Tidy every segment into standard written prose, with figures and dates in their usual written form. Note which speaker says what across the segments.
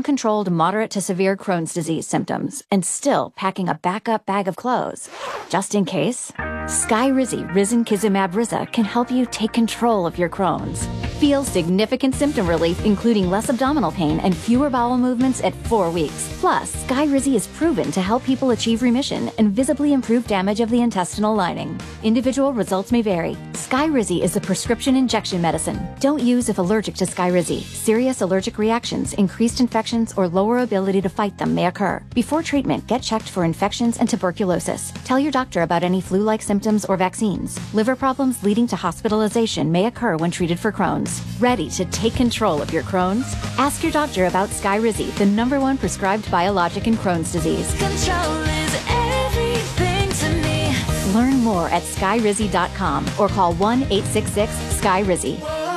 Speaker 1: uncontrolled moderate to severe Crohn's disease symptoms and still packing a backup bag of clothes? Just in case, Skyrizi Risankizumab Riza can help you take control of your Crohn's. Feel significant symptom relief, including less abdominal pain and fewer bowel movements at 4 weeks. Plus, Skyrizi is proven to help people achieve remission and visibly improve damage of the intestinal lining. Individual results may vary. Skyrizi is a prescription injection medicine. Don't use if allergic to Skyrizi. Serious allergic reactions, increased infections, or lower ability to fight them may occur. Before treatment, get checked for infections and tuberculosis. Tell your doctor about any flu-like symptoms or vaccines. Liver problems leading to hospitalization may occur when treated for Crohn's. Ready to take control of your Crohn's? Ask your doctor about Skyrizi, the #1 prescribed biologic in Crohn's disease.
Speaker 2: Control is everything to me.
Speaker 1: Learn more at skyrizi.com or call 1-866-SKYRIZI.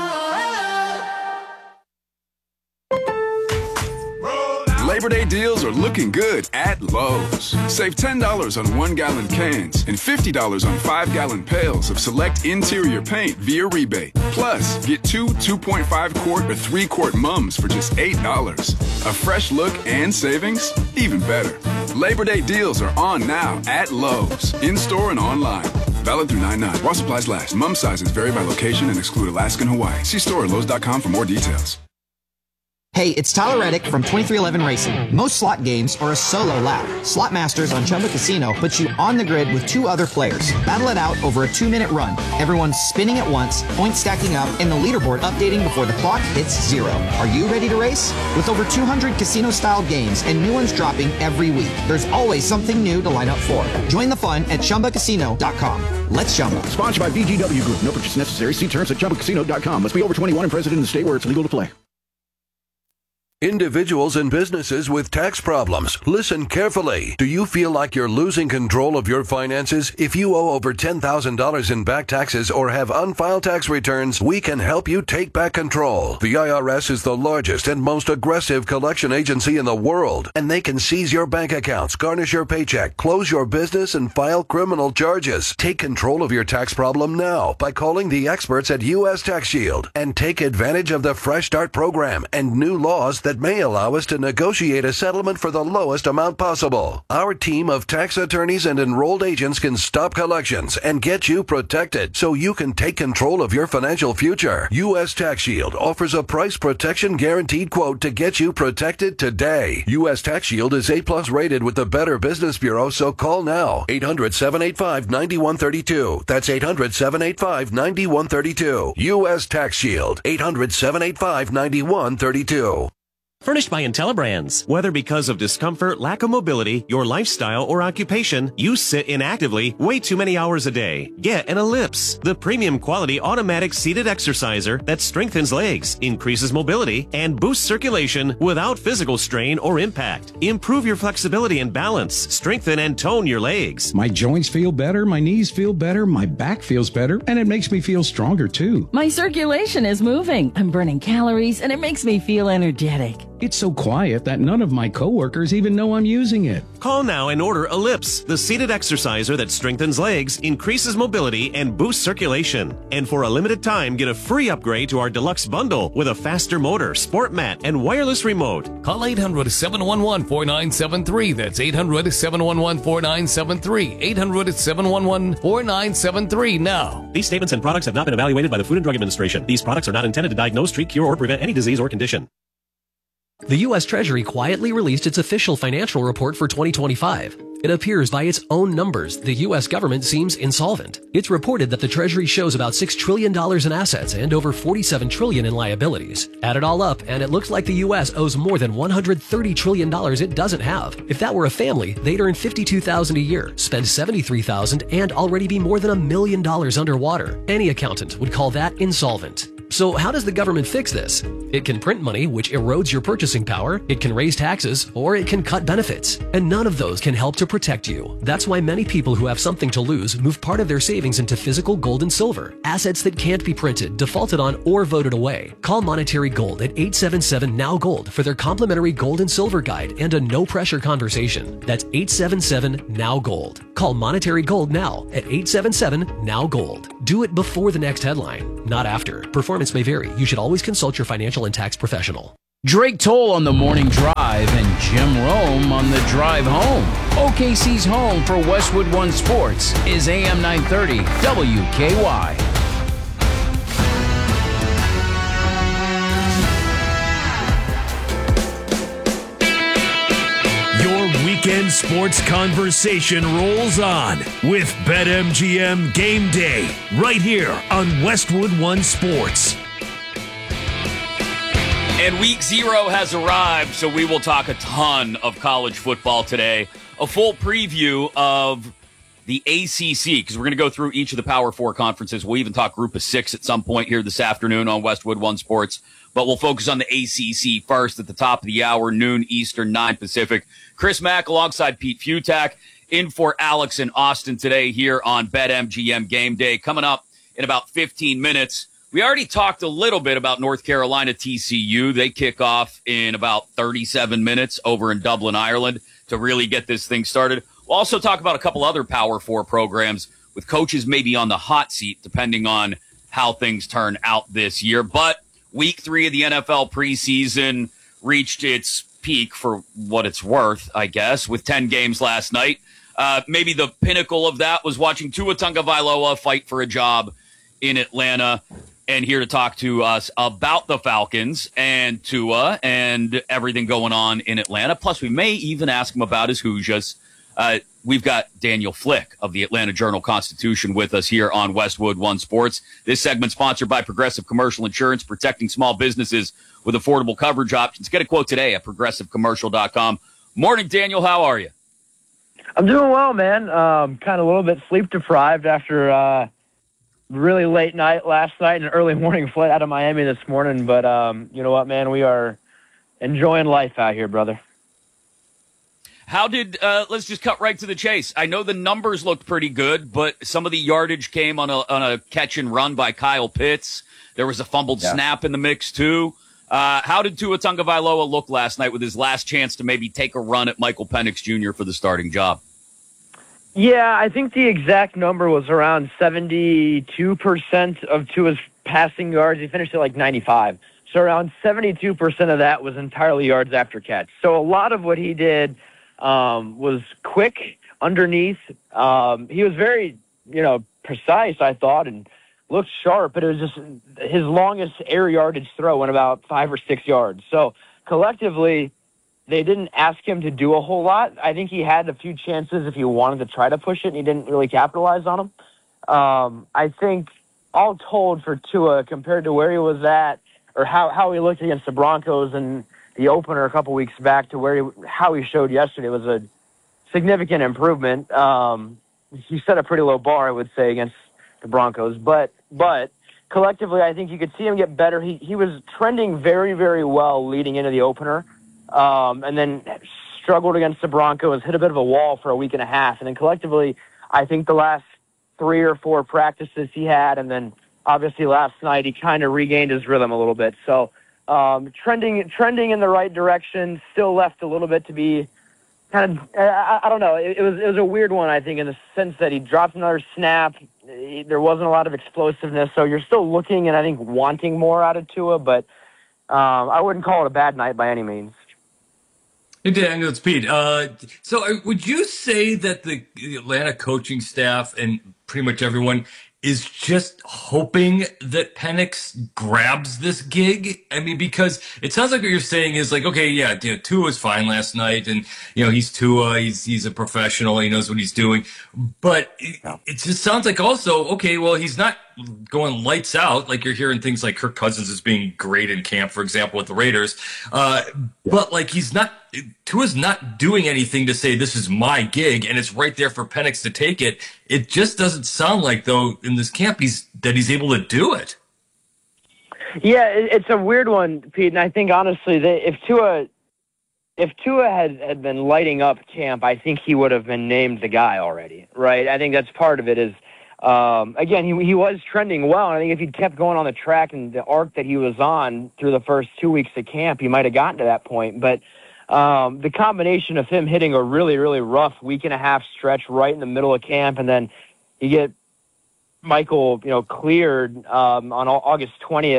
Speaker 3: Labor Day deals are looking good at Lowe's. Save $10 on 1-gallon cans and $50 on 5-gallon pails of select interior paint via rebate. Plus, get 2 2.5-quart or 3-quart mums for just $8. A fresh look and savings? Even better. Labor Day deals are on now at Lowe's, in-store and online. Valid through 9/9. While supplies last. Mum sizes vary by location and exclude Alaska and Hawaii. See store at Lowe's.com for more details.
Speaker 4: Hey, it's Tyler Reddick from 2311 Racing. Most slot games are a solo lap. Slot Masters on Chumba Casino puts you on the grid with 2 other players. Battle it out over a 2-minute run. Everyone's spinning at once, points stacking up, and the leaderboard updating before the clock hits 0. Are you ready to race? With over 200 casino-style games and new ones dropping every week, there's always something new to line up for. Join the fun at ChumbaCasino.com. Let's Chumba.
Speaker 5: Sponsored by VGW Group. No purchase necessary. See terms at ChumbaCasino.com. Must be over 21 and present in the state where it's legal to play.
Speaker 6: Individuals and businesses with tax problems, listen carefully. Do you feel like you're losing control of your finances? If you owe over $10,000 in back taxes or have unfiled tax returns, we can help you take back control. The IRS is the largest and most aggressive collection agency in the world, and they can seize your bank accounts, garnish your paycheck, close your business, and file criminal charges. Take control of your tax problem now by calling the experts at U.S. Tax Shield and take advantage of the Fresh Start program and new laws that may allow us to negotiate a settlement for the lowest amount possible. Our team of tax attorneys and enrolled agents can stop collections and get you protected so you can take control of your financial future. U.S. Tax Shield offers a price protection guaranteed quote to get you protected today. U.S. Tax Shield is A+ rated with the Better Business Bureau, so call now. 800-785-9132. That's 800-785-9132. U.S. Tax Shield. 800-785-9132.
Speaker 7: Furnished by IntelliBrands. Whether because of discomfort, lack of mobility, your lifestyle, or occupation, you sit inactively way too many hours a day. Get an Ellipse, the premium quality automatic seated exerciser that strengthens legs, increases mobility, and boosts circulation without physical strain or impact. Improve your flexibility and balance, strengthen and tone your legs.
Speaker 8: My joints feel better, my knees feel better, my back feels better, and it makes me feel stronger too.
Speaker 9: My circulation is moving. I'm burning calories, and it makes me feel energetic.
Speaker 8: It's so quiet that none of my coworkers even know I'm using it.
Speaker 7: Call now and order Ellipse, the seated exerciser that strengthens legs, increases mobility, and boosts circulation. And for a limited time, get a free upgrade to our deluxe bundle with a faster motor, sport mat, and wireless remote.
Speaker 10: Call 800-711-4973. That's 800-711-4973. 800-711-4973 now.
Speaker 7: These statements and products have not been evaluated by the Food and Drug Administration. These products are not intended to diagnose, treat, cure, or prevent any disease or condition.
Speaker 11: The U.S. Treasury quietly released its official financial report for 2025. It appears by its own numbers, the U.S. government seems insolvent. It's reported that the Treasury shows about $6 trillion in assets and over $47 trillion in liabilities. Add it all up, and it looks like the U.S. owes more than $130 trillion it doesn't have. If that were a family, they'd earn $52,000 a year, spend $73,000, and already be more than $1 million underwater. Any accountant would call that insolvent. So how does the government fix this? It can print money, which erodes your purchasing power, it can raise taxes, or it can cut benefits. And none of those can help to protect you. That's why many people who have something to lose move part of their savings into physical gold and silver, assets that can't be printed, defaulted on, or voted away. Call Monetary Gold at 877-NOW-GOLD for their complimentary gold and silver guide and a no-pressure conversation. That's 877-NOW-GOLD. Call Monetary Gold now at 877-NOW-GOLD. Do it before the next headline, not after. Performance may vary. You should always consult your financial and tax professional.
Speaker 10: Drake Toll on the morning drive and Jim Rome on the drive home. OKC's home for Westwood One Sports is AM 930 WKY.
Speaker 12: Your weekend sports conversation rolls on with BetMGM Game Day right here on Westwood One Sports.
Speaker 13: And week 0 has arrived, so we will talk a ton of college football today. A full preview of the ACC, because we're going to go through each of the Power 4 conferences. We'll even talk Group of 6 at some point here this afternoon on Westwood One Sports. But we'll focus on the ACC first at the top of the hour, noon Eastern, 9 Pacific. Chris Mack alongside Pete Futak in for Alex and Austin today here on BetMGM Game Day. Coming up in about 15 minutes. We already talked a little bit about North Carolina TCU. They kick off in about 37 minutes over in Dublin, Ireland to really get this thing started. We'll also talk about a couple other Power 4 programs with coaches maybe on the hot seat depending on how things turn out this year. But week 3 of the NFL preseason reached its peak for what it's worth, I guess, with 10 games last night. Maybe the pinnacle of that was watching Tua Tagovailoa fight for a job in Atlanta. And here to talk to us about the Falcons and Tua and everything going on in Atlanta. Plus, we may even ask him about his Hoosiers. We've got Daniel Flick of the Atlanta Journal-Constitution with us here on Westwood One Sports. This segment sponsored by Progressive Commercial Insurance, protecting small businesses with affordable coverage options. Get a quote today at progressivecommercial.com. Morning, Daniel. How are you?
Speaker 14: I'm doing well, man. Kind of a little bit sleep-deprived after really late night last night and an early morning flight out of Miami this morning. But you know what, man? We are enjoying life out here, brother.
Speaker 13: How did let's just cut right to the chase. I know the numbers looked pretty good, but some of the yardage came on a catch and run by Kyle Pitts. There was a fumbled snap in the mix, too. How did Tua Tagovailoa look last night with his last chance to maybe take a run at Michael Penix Jr. for the starting job?
Speaker 14: Yeah, I think the exact number was around 72% of Tua's passing yards. He finished at like 95. So around 72% of that was entirely yards after catch. So a lot of what he did was quick underneath. He was very, precise, I thought, and looked sharp, but it was just his longest air yardage throw went about 5 or 6 yards. So collectively, they didn't ask him to do a whole lot. I think he had a few chances if he wanted to try to push it, and he didn't really capitalize on them. I think all told for Tua, compared to where he was at or how he looked against the Broncos in the opener a couple weeks back to how he showed yesterday was a significant improvement. He set a pretty low bar, I would say, against the Broncos. But collectively, I think you could see him get better. He was trending very, very well leading into the opener. And then struggled against the Broncos, hit a bit of a wall for a week and a half. And then collectively, I think the last 3 or 4 practices he had, and then obviously last night, he kind of regained his rhythm a little bit. So trending in the right direction, still left a little bit to be kind of, I don't know. It was a weird one, I think, in the sense that he dropped another snap. There wasn't a lot of explosiveness. So you're still looking and I think wanting more out of Tua, but I wouldn't call it a bad night by any means.
Speaker 15: Hey, Daniel, it's Pete. So would you say that the Atlanta coaching staff and pretty much everyone is just hoping that Penix grabs this gig? I mean, because it sounds like what you're saying is like, okay, yeah, Tua was fine last night, and he's Tua, he's a professional, he knows what he's doing, but it just sounds like also, okay, well, he's not going lights out. Like you're hearing things like Kirk Cousins is being great in camp, for example, with the Raiders, but like Tua's not doing anything to say this is my gig and it's right there for Penix to take it. It just doesn't sound like, though, in this camp that he's able to do it.
Speaker 14: Yeah, it's a weird one, Pete, and I think honestly that if Tua had been lighting up camp, I think he would have been named the guy already, right? I think that's part of it is, again, he was trending well, and I think if he'd kept going on the track and the arc that he was on through the first 2 weeks of camp, he might have gotten to that point. But the combination of him hitting a really, really rough week and a half stretch right in the middle of camp, and then you get Michael, cleared on August 20th,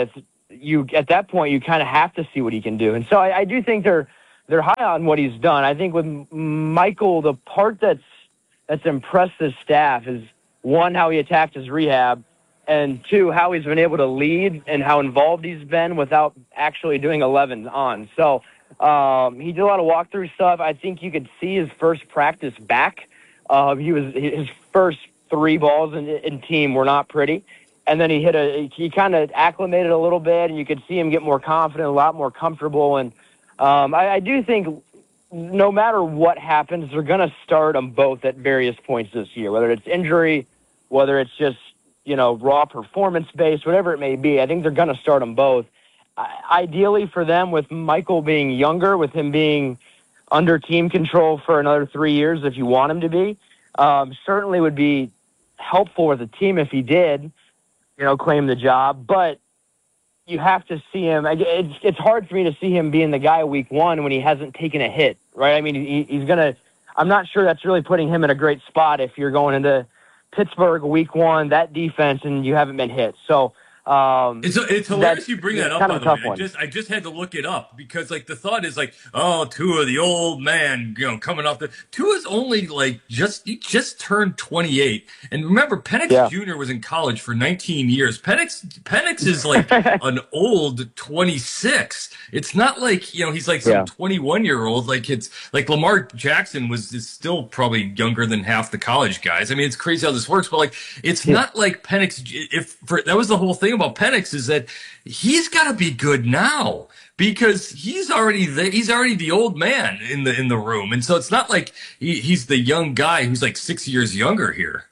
Speaker 14: at that point you kind of have to see what he can do. And so I do think they're high on what he's done. I think with Michael, the part that's impressed this staff is, one, how he attacked his rehab, and two, how he's been able to lead and how involved he's been without actually doing 11 on. So he did a lot of walkthrough stuff. I think you could see his first practice back. His first 3 balls in team were not pretty. And then he kind of acclimated a little bit, and you could see him get more confident, a lot more comfortable. And I do think no matter what happens, they're going to start them both at various points this year, whether it's injury, whether it's just, raw performance-based, whatever it may be. I think they're going to start them both. Ideally for them, with Michael being younger, with him being under team control for another 3 years, if you want him to be, certainly would be helpful with the team if he did, claim the job. But you have to see him. It's hard for me to see him being the guy week 1 when he hasn't taken a hit, right? I mean, he's going to – I'm not sure that's really putting him in a great spot if you're going into Pittsburgh week 1, that defense, and you haven't been hit. So
Speaker 15: it's hilarious you bring that up, by the way. I just had to look it up because the thought is Tua, the old man, coming off Tua's only he just turned 28. And remember, Penix Jr. was in college for 19 years. Penix is an old 26. It's not he's some 21-year-old. It's Lamar Jackson is still probably younger than half the college guys. I mean, it's crazy how this works, but it's not like Penix. That was the whole thing about Penix, is that he's got to be good now because he's already the old man in the room, and so it's not like he's the young guy who's 6 years younger here.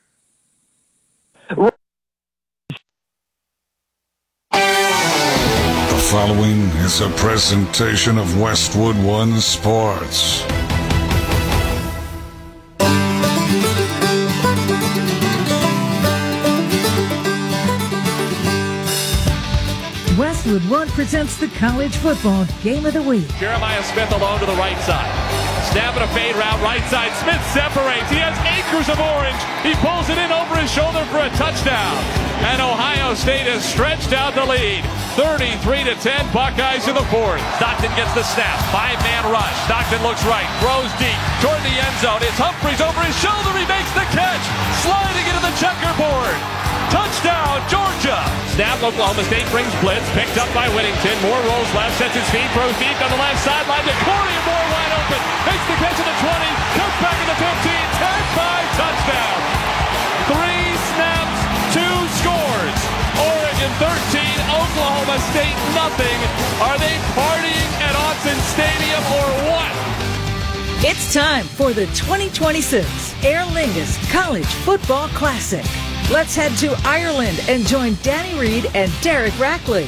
Speaker 16: The following is a presentation of Westwood One Sports.
Speaker 17: Westwood One presents the college football game of the week.
Speaker 18: Jeremiah Smith alone to the right side. Snapping a fade route right side. Smith separates. He has acres of orange. He pulls it in over his shoulder for a touchdown. And Ohio State has stretched out the lead. 33-10, Buckeyes in the fourth. Stockton gets the snap. 5-man rush. Stockton looks right. Throws deep toward the end zone. It's Humphreys over his shoulder. He makes the catch. Sliding into the checkerboard. Touchdown, Georgia! Snap, Oklahoma State brings blitz, picked up by Whittington. Moore rolls left, sets his feet, throws deep on the left sideline to Corey, and Moore wide open. Makes the catch at the 20, comes back at the 15, 10-5 touchdown. 3 snaps, 2 scores. Oregon 13, Oklahoma State nothing. Are they partying at Autzen Stadium or what?
Speaker 17: It's time for the 2026 Aer Lingus College Football Classic. Let's head to Ireland and join Danny Reed and Derek Rackley.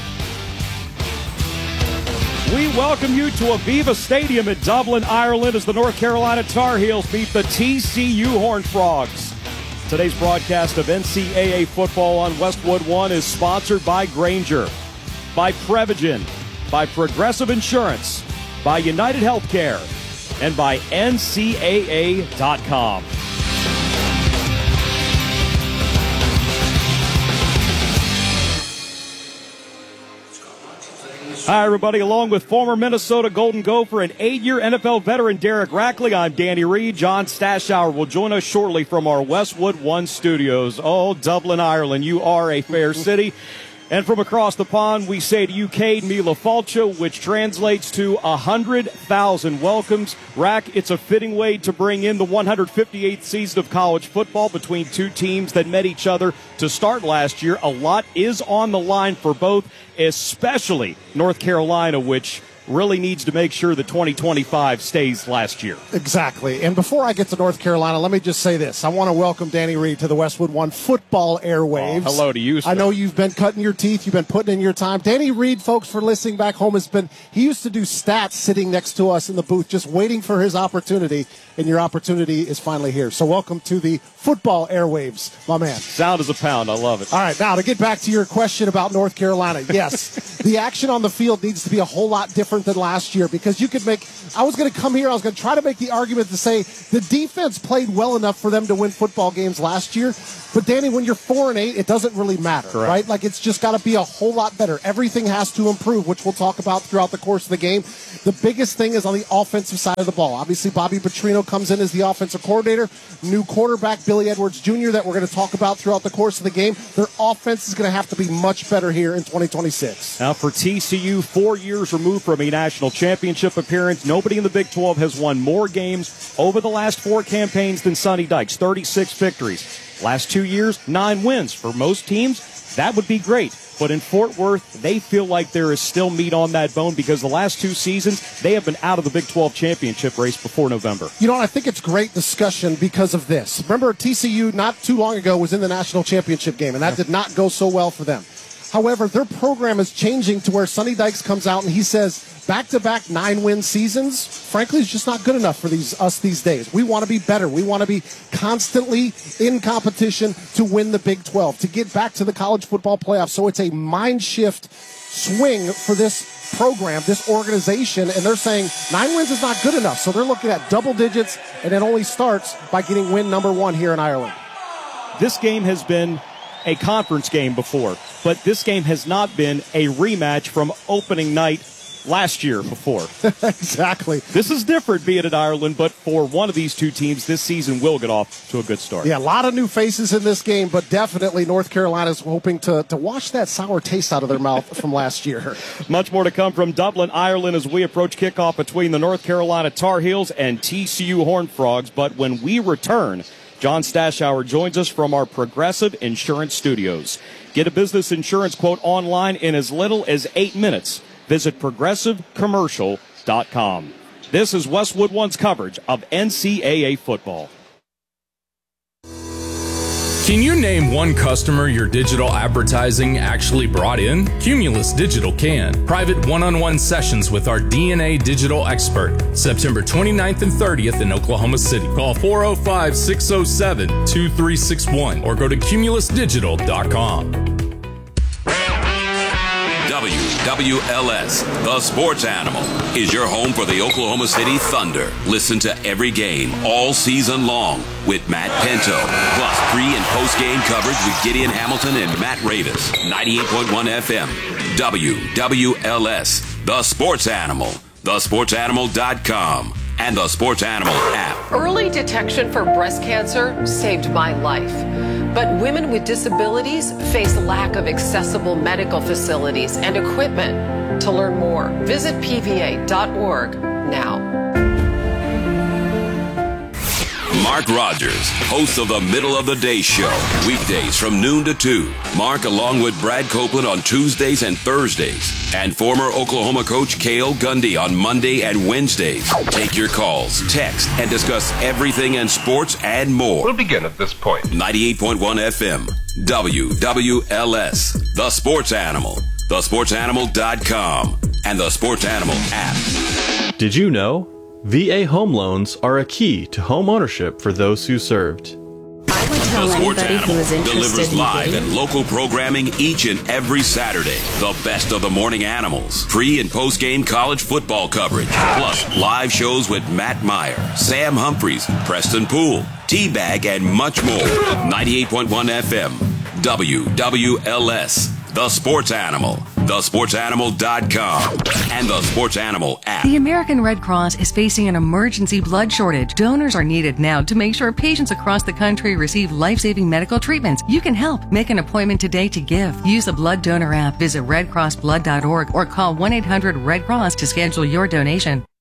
Speaker 19: We welcome you to Aviva Stadium in Dublin, Ireland, as the North Carolina Tar Heels beat the TCU Horned Frogs. Today's broadcast of NCAA football on Westwood One is sponsored by Grainger, by Prevagen, by Progressive Insurance, by United Healthcare, and by NCAA.com. Hi, everybody. Along with former Minnesota Golden Gopher and 8-year NFL veteran Derek Rackley, I'm Danny Reed. John Stashower will join us shortly from our Westwood One studios. Oh, Dublin, Ireland, you are a fair city. And from across the pond, we say to you, Cade Mila Falcha, which translates to 100,000 welcomes. Rack, it's a fitting way to bring in the 158th season of college football between 2 teams that met each other to start last year. A lot is on the line for both, especially North Carolina, which really needs to make sure that 2025 stays last year.
Speaker 20: Exactly. And before I get to North Carolina, let me just say this. I want to welcome Danny Reed to the Westwood One football airwaves.
Speaker 19: Oh, hello to you, sir.
Speaker 20: I know you've been cutting your teeth. You've been putting in your time. Danny Reed, folks, for listening back home, he used to do stats sitting next to us in the booth, just waiting for his opportunity, and your opportunity is finally here. So welcome to the football airwaves, my man.
Speaker 19: Sound is a pound. I love it.
Speaker 20: All right, now to get back to your question about North Carolina. Yes, the action on the field needs to be a whole lot different different than last year because you could make – I was going to try to make the argument to say the defense played well enough for them to win football games last year. But, Danny, when you're 4-8, it doesn't really matter,
Speaker 19: Correct.
Speaker 20: right? Like, it's just got to be a whole lot better. Everything has to improve, which we'll talk about throughout the course of the game. The biggest thing is on the offensive side of the ball. Obviously, Bobby Petrino comes in as the offensive coordinator. New quarterback, Billy Edwards Jr., that we're going to talk about throughout the course of the game. Their offense is going to have to be much better here in 2026.
Speaker 19: Now, for TCU, 4 years removed from a national championship appearance, nobody in the Big 12 has won more games over the last 4 campaigns than Sonny Dykes, 36 victories. Last 2 years, 9 wins. For most teams, that would be great. But in Fort Worth, they feel like there is still meat on that bone because the last 2 seasons, they have been out of the Big 12 championship race before November.
Speaker 20: You know, I think it's great discussion because of this. Remember, TCU not too long ago was in the national championship game, and that did not go so well for them. However, their program is changing to where Sonny Dykes comes out and he says back-to-back 9-win seasons, frankly, is just not good enough for us these days. We want to be better. We want to be constantly in competition to win the Big 12, to get back to the college football playoffs. So it's a mind shift swing for this program, this organization, and they're saying 9 wins is not good enough. So they're looking at double digits, and it only starts by getting win number 1 here in Ireland.
Speaker 19: This game has been a conference game before, but this game has not been a rematch from opening night last year before.
Speaker 20: Exactly.
Speaker 19: This is different being in Ireland, but for one of these 2 teams, this season will get off to a good start.
Speaker 20: Yeah, a lot of new faces in this game, but definitely North Carolina's hoping to wash that sour taste out of their mouth from last year.
Speaker 19: Much more to come from Dublin, Ireland, as we approach kickoff between the North Carolina Tar Heels and TCU Horned Frogs. But when we return, John Stashower joins us from our Progressive Insurance Studios. Get a business insurance quote online in as little as 8 minutes. Visit ProgressiveCommercial.com. This is Westwood One's coverage of NCAA football.
Speaker 21: Can you name one customer your digital advertising actually brought in? Cumulus Digital can. Private one-on-one sessions with our DNA digital expert. September 29th and 30th in Oklahoma City. Call 405-607-2361 or go to cumulusdigital.com.
Speaker 22: WWLS, the sports animal, is your home for the Oklahoma City Thunder. Listen to every game all season long with Matt Pinto, plus pre- and post-game coverage with Gideon Hamilton and Matt Ravis. 98.1 FM, WWLS, the sports animal, thesportsanimal.com, and the Sports Animal app.
Speaker 23: Early detection for breast cancer saved my life. But women with disabilities face lack of accessible medical facilities and equipment. To learn more, visit pva.org now.
Speaker 22: Mark Rogers, host of the Middle of the Day Show, weekdays from noon to 2. Mark, along with Brad Copeland on Tuesdays and Thursdays, and former Oklahoma coach Cale Gundy on Monday and Wednesdays. Take your calls, text, and discuss everything in sports and more.
Speaker 24: We'll begin at this point.
Speaker 22: 98.1 FM, WWLS, the sports animal, thesportsanimal.com, and the Sports Animal app.
Speaker 25: Did you know? VA home loans are a key to home ownership for those who served.
Speaker 22: The Sports Animal delivers live and local programming each and every Saturday. The best of the morning animals, pre- and post-game college football coverage, plus live shows with Matt Meyer, Sam Humphreys, Preston Poole, T-Bag, and much more. 98.1 FM, WWLS, the Sports Animal, thesportsanimal.com, and the Sports Animal app.
Speaker 26: The American Red Cross is facing an emergency blood shortage. Donors are needed now to make sure patients across the country receive life-saving medical treatments. You can help. Make an appointment today to give. Use the Blood Donor app. Visit redcrossblood.org or call 1-800-RED-CROSS to schedule your donation.